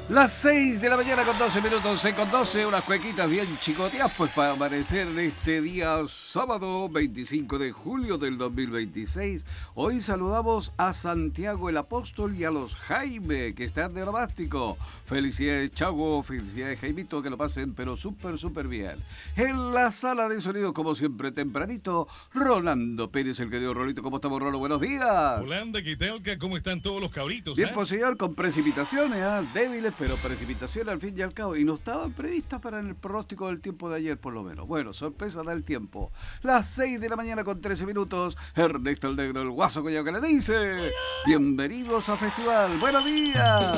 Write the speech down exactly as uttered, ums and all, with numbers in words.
Las seis de la mañana con doce minutos, seis con doce, unas cuequitas bien chicoteas, pues para amanecer este día sábado veinticinco de julio del dos mil veintiséis. Hoy saludamos a Santiago el Apóstol y a los Jaime, que están de onomástico. Felicidades, Chago, felicidades, Jaimito, que lo pasen, pero súper, súper bien. En la sala de sonido, como siempre, tempranito, Rolando Pérez, el que dio Rolito. ¿Cómo estamos, Rolo? Buenos días. Holanda, Quitelca, ¿cómo están todos los cabritos? Bien, eh? pues señor, con precipitaciones, ¿eh? débiles, pero precipitaciones al fin y al cabo, y no estaban previstas para el pronóstico del tiempo de ayer, por lo menos. Bueno, sorpresa da el tiempo. Las seis de la mañana con trece minutos, Ernesto el Negro, el Guaso Collao, que le dice: bienvenidos a Festival, buenos días.